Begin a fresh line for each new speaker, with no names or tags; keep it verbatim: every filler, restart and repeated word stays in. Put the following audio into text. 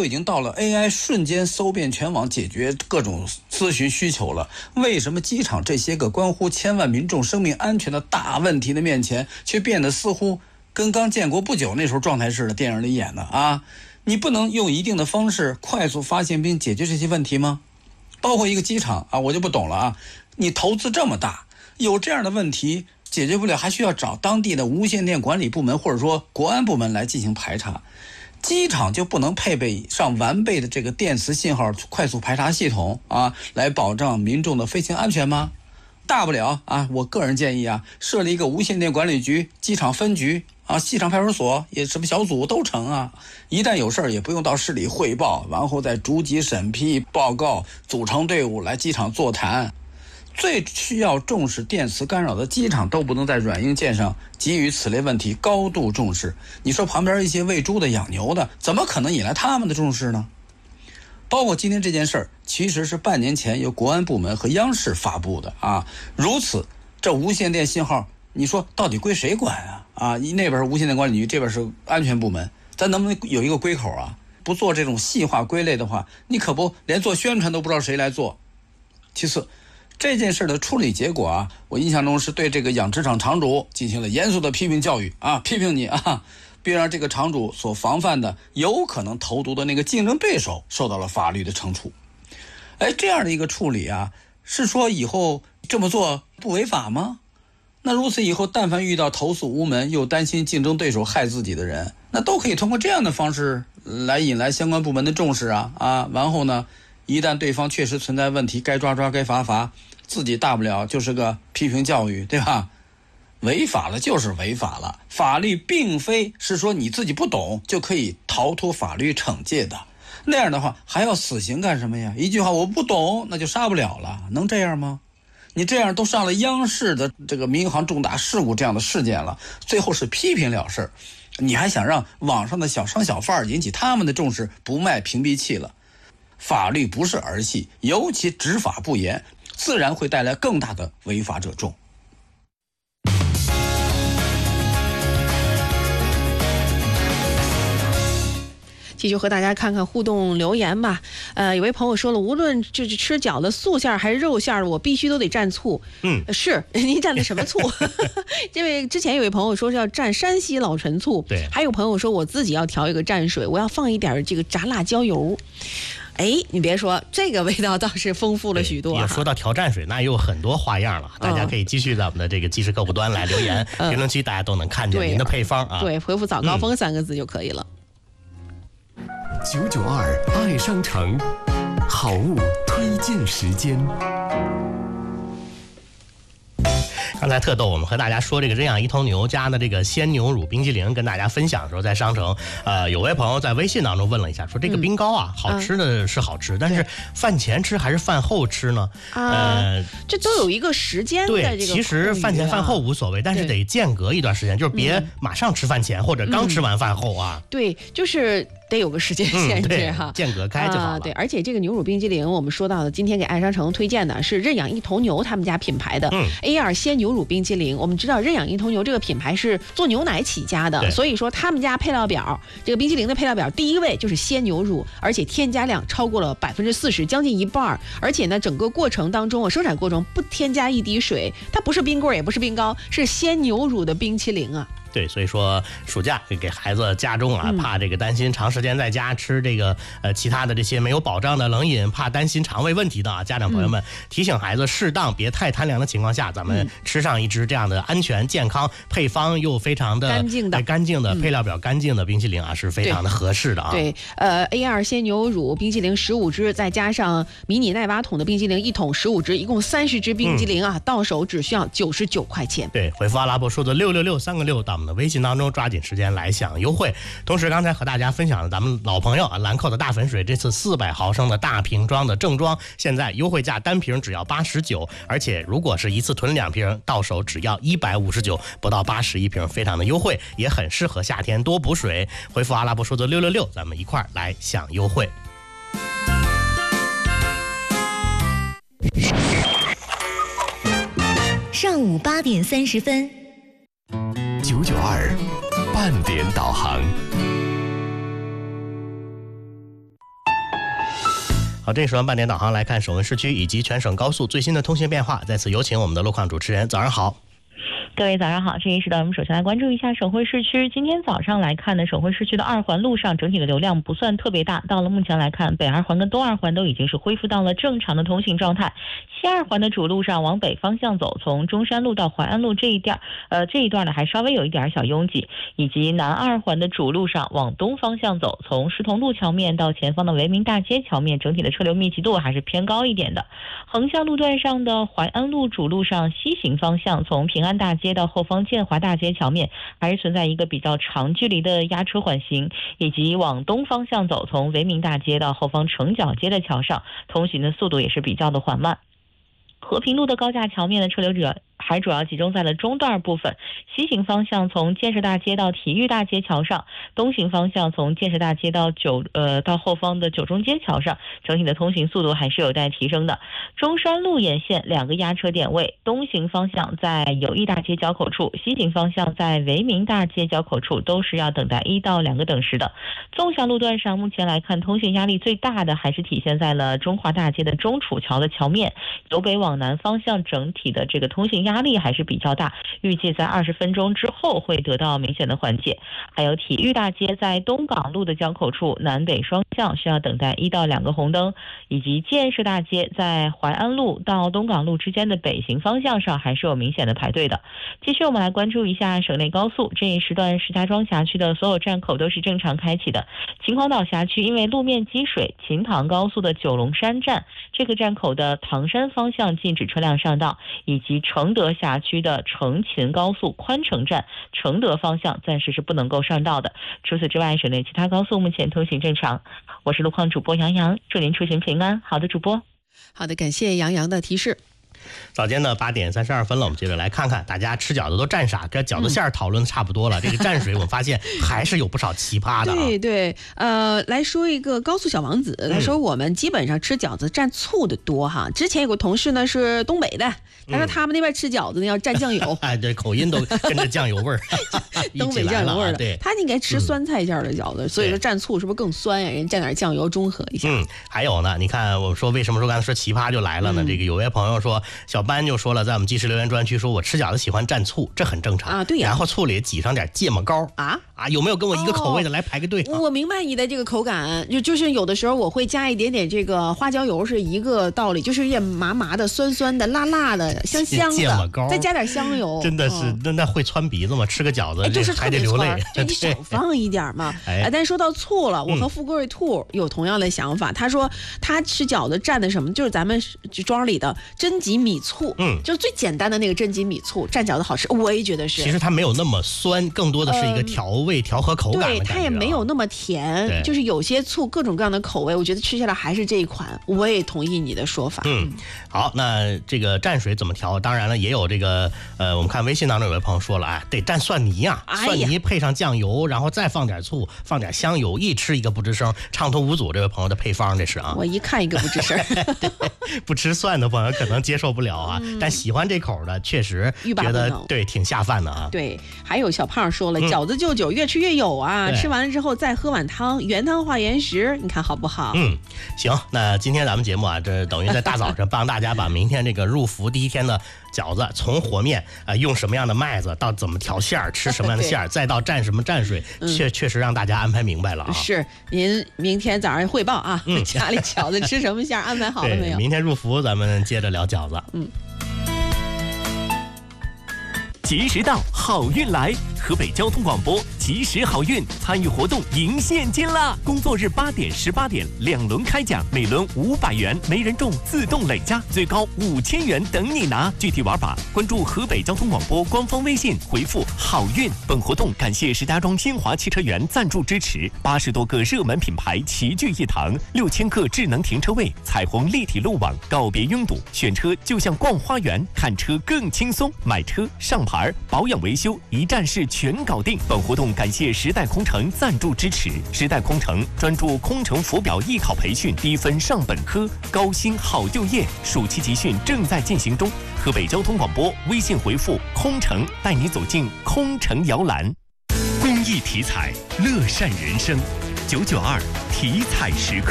都已经到了 A I 瞬间搜遍全网解决各种咨询需求了，为什么机场这些个关乎千万民众生命安全的大问题的面前，却变得似乎跟刚建国不久那时候状态似的电影里演的啊？你不能用一定的方式快速发现并解决这些问题吗？包括一个机场啊，我就不懂了啊，你投资这么大，有这样的问题解决不了，还需要找当地的无线电管理部门或者说国安部门来进行排查。机场就不能配备上完备的这个电磁信号快速排查系统啊，来保障民众的飞行安全吗？大不了啊，我个人建议啊，设立一个无线电管理局、机场分局啊、机场派出所也什么小组都成啊。一旦有事儿，也不用到市里汇报，然后再逐级审批报告，组成队伍来机场座谈。最需要重视电磁干扰的机场都不能在软硬件上给予此类问题高度重视。你说旁边一些喂猪的养牛的，怎么可能引来他们的重视呢？包括今天这件事儿，其实是半年前由国安部门和央视发布的啊。如此，这无线电信号，你说到底归谁管啊？啊，那边是无线电管理局，这边是安全部门，咱能不能有一个归口啊？不做这种细化归类的话，你可不连做宣传都不知道谁来做。其次，这件事的处理结果啊，我印象中是对这个养殖场场主进行了严肃的批评教育啊，批评你啊，并让这个场主所防范的有可能投毒的那个竞争对手受到了法律的惩处。哎，这样的一个处理啊，是说以后这么做不违法吗？那如此以后，但凡遇到投诉无门又担心竞争对手害自己的人，那都可以通过这样的方式来引来相关部门的重视啊啊，然后呢，一旦对方确实存在问题，该抓抓，该罚罚，自己大不了就是个批评教育，对吧？违法了就是违法了，法律并非是说你自己不懂就可以逃脱法律惩戒的。那样的话还要死刑干什么呀？一句话我不懂，那就杀不了了，能这样吗？你这样都上了央视的这个民航重大事故这样的事件了，最后是批评了事，你还想让网上的小商小贩引起他们的重视，不卖屏蔽器了？法律不是儿戏，尤其执法不严，自然会带来更大的违法者众。
继续和大家看看互动留言吧。呃，有位朋友说了，无论就是吃饺子素馅还是肉馅，我必须都得蘸醋。
嗯，
是您蘸的什么醋？这位之前有位朋友说是要蘸山西老陈醋，
对，
还有朋友说我自己要调一个蘸水，我要放一点这个炸辣椒油。哎，你别说，这个味道倒是丰富了许多。
也说到调蘸水，那也有很多花样了。嗯、大家可以继续在我们的这个即时客户端来留言，嗯、评论区大家都能看见您的配方啊。
对，回复早高峰三个字就可以了。
九九二爱商城，好物推荐时间。
刚才特逗，我们和大家说这个认养一头牛家的这个鲜牛乳冰淇淋，跟大家分享的时候，在商城，呃，有位朋友在微信当中问了一下，说这个冰糕啊，嗯、好吃的是好吃，嗯、但是饭前吃还是饭后吃呢？
啊、呃，这都有一个时间的这个、
对，其实饭前饭后无所谓，但是得间隔一段时间，就是别马上吃饭前、嗯、或者刚吃完饭后啊。
对，就是得有个时间限制哈，
嗯、间隔开就好了、
啊。对，而且这个牛乳冰淇淋，我们说到的，今天给爱商城推荐的是认养一头牛他们家品牌的 A 二 鲜牛乳冰淇淋。我们知道认养一头牛这个品牌是做牛奶起家的，所以说他们家配料表，这个冰淇淋的配料表第一位就是鲜牛乳，而且添加量超过了百分之四十，将近一半。而且呢，整个过程当中啊，生产过程不添加一滴水，它不是冰棍也不是冰糕，是鲜牛乳的冰淇淋啊。
对，所以说暑假给孩子加重啊，怕这个担心长时间在家吃这个呃其他的这些没有保障的冷饮，怕担心肠胃问题的啊，家长朋友们、嗯、提醒孩子，适当别太贪凉的情况下，咱们吃上一支这样的安全健康、配方又非常的
干净的、
呃、干净的、配料表干净的冰淇淋啊，是非常的合适的啊。
对，呃 A 二 鲜牛乳冰淇淋十五支，再加上迷你耐挖桶的冰淇淋一桶十五支，一共三十支冰淇淋啊，嗯、到手只需要九十九块钱。
对，回复阿拉伯数字六六六三个六到我们的微信当中，抓紧时间来享优惠。同时刚才和大家分享了咱们老朋友啊兰蔻的大粉水，这次四百毫升的大瓶装的正装，现在优惠价单瓶只要八十九，而且如果是一次囤两瓶，到手只要一百五十九，不到八十一瓶，非常的优惠，也很适合夏天多补水。回复阿拉伯数字六六六，咱们一块儿来享优惠。
上午八点三十分，
九九二半点导航。
好，这时段半点导航来看首温市区以及全省高速最新的通信变化。再次有请我们的路况主持人，早上好。
各位早上好，这一时段我们首先来关注一下省会市区。今天早上来看呢，省会市区的二环路上整体的流量不算特别大，到了目前来看，北二环跟东二环都已经是恢复到了正常的通行状态。西二环的主路上往北方向走，从中山路到淮安路这一段，呃这一段呢还稍微有一点小拥挤，以及南二环的主路上往东方向走，从石桐路桥面到前方的维明大街桥面，整体的车流密集度还是偏高一点的。横向路段上的淮安路主路上西行方向，从平安大街到后方建华大街桥面还是存在一个比较长距离的压车缓行，以及往东方向走，从维明大街到后方城角街的桥上，通行的速度也是比较的缓慢。和平路的高架桥面的车流主要还主要集中在了中段部分，西行方向从建设大街到体育大街桥上，东行方向从建设大街到九呃到后方的九中街桥上，整体的通行速度还是有待提升的。中山路沿线两个压车点位，东行方向在友谊大街交口处，西行方向在维明大街交口处，都是要等待一到两个等时的。纵向路段上，目前来看通行压力最大的还是体现在了中华大街的中楚桥的桥面，由北往南方向整体的这个通行压力还是比较大，预计在二十分钟之后会得到明显的缓解。还有体育大街在东港路的交口处，南北双向需要等待一到两个红灯，以及建设大街在淮安路到东港路之间的北行方向上还是有明显的排队的。继续我们来关注一下省内高速，这一时段石家庄辖区的所有站口都是正常开启的。秦皇岛辖区因为路面积水，秦唐高速的九龙山站这个站口的唐山方向禁止车辆上道，以及承德辖区的承秦高速宽城站承德方向暂时是不能够上道的。除此之外，省内其他高速目前通行正常。我是路况主播杨洋，祝您出行平安。好的，主播。
好的，感谢杨洋的提示。
早间的八点三十二分了，我们接着来看看大家吃饺子都蘸啥，跟饺子馅儿讨论的差不多了。嗯、这个蘸水，我们发现还是有不少奇葩的、啊。
对对，呃，来说一个高速小王子，他说我们基本上吃饺子蘸醋的多哈。之前有个同事呢是东北的，他说他们那边吃饺子呢要蘸酱油，
哎，对，口音都跟着酱油味儿，
东北酱油味儿的。
对，
他应该吃酸菜馅的饺子，嗯、所以说蘸醋是不是更酸呀？人蘸点酱油中和一下。
嗯，还有呢，你看我说为什么说刚才说奇葩就来了呢？嗯、这个有位朋友说，小班就说了，在我们即时留言专区说，我吃饺子喜欢蘸醋，这很正常
啊。对呀、啊，
然后醋里挤上点芥末膏啊啊，有没有跟我一个口味的、哦、来排个队、啊？
我明白你的这个口感，就就是有的时候我会加一点点这个花椒油，是一个道理，就是有点麻麻的、酸酸的、辣辣的、香香的，
芥末膏
再加点香油，
真的是、嗯、那那会窜鼻子吗？吃个饺子、
哎、就是
还得流泪，
就你少放一点嘛。哎，但说到醋了，我和富贵兔有同样的想法，嗯、他说他吃饺子蘸的什么，就是咱们庄里的真吉米醋，嗯，就最简单的那个真吉米醋蘸饺子好吃，我也觉得是。
其实它没有那么酸，更多的是一个调味、嗯、调和口感的感觉、啊。
对，它也没有那么甜，就是有些醋各种各样的口味，我觉得吃下来还是这一款。我也同意你的说法。
嗯，好，那这个蘸水怎么调？当然了，也有这个呃，我们看微信当中有位朋友说了，哎，得蘸蒜泥啊，
哎、
蒜泥配上酱油，然后再放点醋，放点香油，一吃一个不吱声，畅通无阻。这位朋友的配方这是啊，
我一看一个不吱声。
不吃蒜的朋友可能接受不了啊，嗯、但喜欢这口的确实觉得对挺下饭的啊。
对，还有小胖说了，嗯、饺子就酒越吃越有啊，吃完了之后再喝碗汤，原汤化原食，你看好不好？
嗯，行，那今天咱们节目啊，这等于在大早上帮大家把明天这个入伏第一天的饺子，从和面啊、呃、用什么样的麦子，到怎么调馅儿，吃什么样的馅儿，再到蘸什么蘸水，确、嗯、确实让大家安排明白了啊。
是，您明天早上汇报啊，嗯、家里饺子吃什么馅儿安排好了没有？
明天入伏咱们接着聊饺子。
嗯。
及时到，好运来！河北交通广播及时好运参与活动赢现金啦！工作日八点、十八点两轮开奖，每轮五百元，没人中自动累加，最高五千元等你拿。具体玩法关注河北交通广播官方微信，回复好运。本活动感谢石家庄新华汽车园赞助支持，八十多个热门品牌齐聚一堂，六千个智能停车位，彩虹立体路网，告别拥堵，选车就像逛花园，看车更轻松，买车上牌保养维修一站式全搞定。本活动感谢时代空乘赞助支持，时代空乘专注空乘浮表艺考培训，低分上本科，高薪好就业，暑期集训正在进行中。河北交通广播微信回复空乘，带你走进空乘摇篮。公益体彩，乐善人生。九九二体彩时刻。